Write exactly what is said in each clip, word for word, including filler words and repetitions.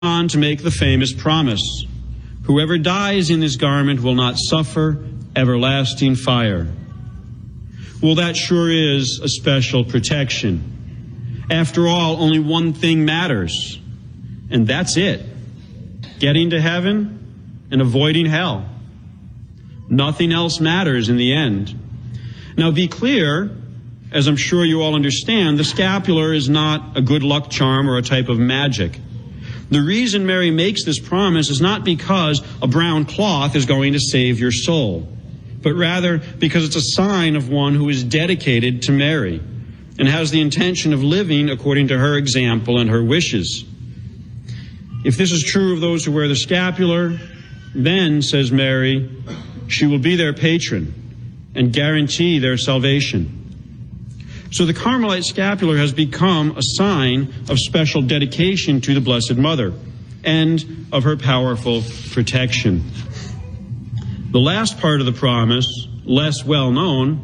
on to make the famous promise, "Whoever dies in this garment will not suffer everlasting fire." Well, that sure is a special protection. After all, only one thing matters, and that's it: getting to heaven and avoiding hell. Nothing else matters in the end. Now, be clear, as I'm sure you all understand, the scapular is not a good luck charm or a type of magic. The reason Mary makes this promise is not because a brown cloth is going to save your soul, but rather because it's a sign of one who is dedicated to Mary and has the intention of living according to her example and her wishes. If this is true of those who wear the scapular, then, says Mary, she will be their patron and guarantee their salvation. So the Carmelite scapular has become a sign of special dedication to the Blessed Mother and of her powerful protection. The last part of the promise, less well known,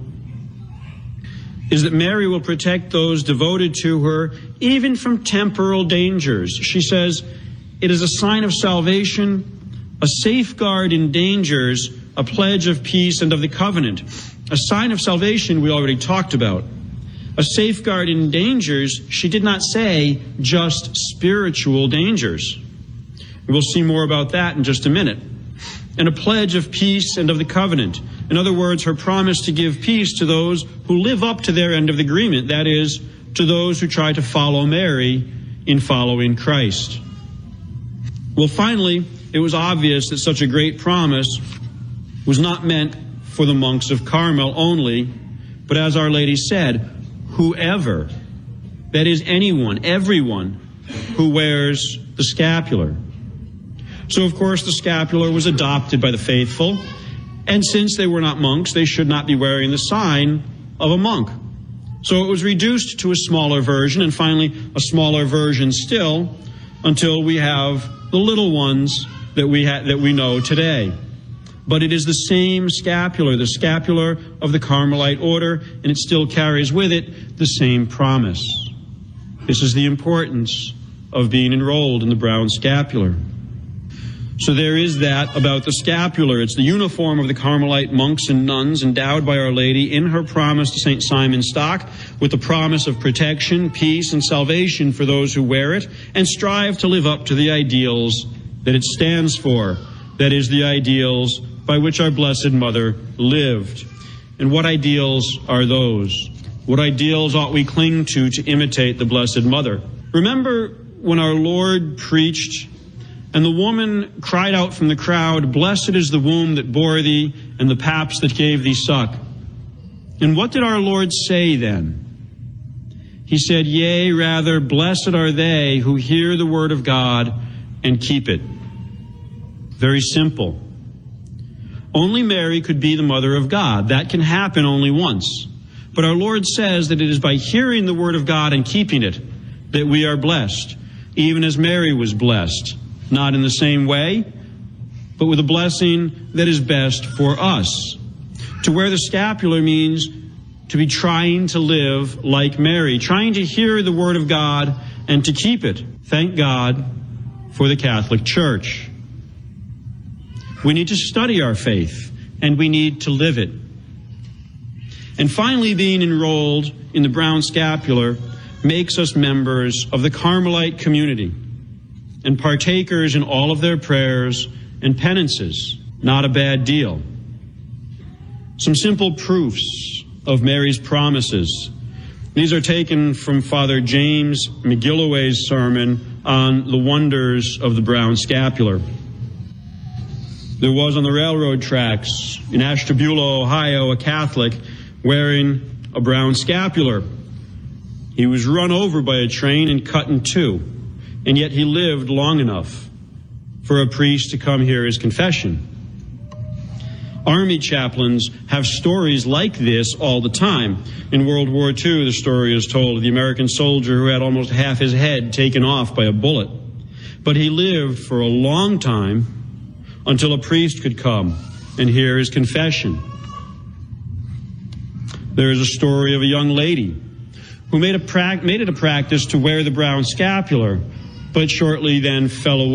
is that Mary will protect those devoted to her even from temporal dangers. She says, "It is a sign of salvation, a safeguard in dangers, a pledge of peace and of the covenant." A sign of salvation we already talked about. A safeguard in dangers, she did not say just spiritual dangers. We'll see more about that in just a minute. And a pledge of peace and of the covenant. In other words, her promise to give peace to those who live up to their end of the agreement, that is, to those who try to follow Mary in following Christ. Well, finally, it was obvious that such a great promise was not meant for the monks of Carmel only, but as Our Lady said, whoever, that is anyone, everyone who wears the scapular. So, of course, the scapular was adopted by the faithful, and since they were not monks, they should not be wearing the sign of a monk. So it was reduced to a smaller version, and finally a smaller version still, until we have the little ones that we ha- that we know today. But it is the same scapular, the scapular of the Carmelite order, and it still carries with it the same promise. This is the importance of being enrolled in the brown scapular. So there is that about the scapular. It's the uniform of the Carmelite monks and nuns endowed by Our Lady in her promise to Saint Simon Stock with the promise of protection, peace, and salvation for those who wear it and strive to live up to the ideals that it stands for. That is, the ideals by which our Blessed Mother lived. And what ideals are those? What ideals ought we cling to to imitate the Blessed Mother? Remember when our Lord preached, and the woman cried out from the crowd, "Blessed is the womb that bore thee, and the paps that gave thee suck." And what did our Lord say then? He said, "Yea, rather, blessed are they who hear the word of God and keep it." Very simple. Only Mary could be the mother of God. That can happen only once. But our Lord says that it is by hearing the word of God and keeping it that we are blessed, even as Mary was blessed. Not in the same way, but with a blessing that is best for us. To wear the scapular means to be trying to live like Mary, trying to hear the word of God and to keep it. Thank God for the Catholic Church. We need to study our faith, and we need to live it. And finally, being enrolled in the brown scapular makes us members of the Carmelite community and partakers in all of their prayers and penances. Not a bad deal. Some simple proofs of Mary's promises. These are taken from Father James McGilloway's sermon on the wonders of the brown scapular. There was on the railroad tracks in Ashtabula, Ohio, a Catholic wearing a brown scapular. He was run over by a train and cut in two, and yet he lived long enough for a priest to come hear his confession. Army chaplains have stories like this all the time. In World War Two, the story is told of the American soldier who had almost half his head taken off by a bullet. But he lived for a long time until a priest could come and hear his confession. There is a story of a young lady who made, a pra- made it a practice to wear the brown scapular, but shortly then fell away.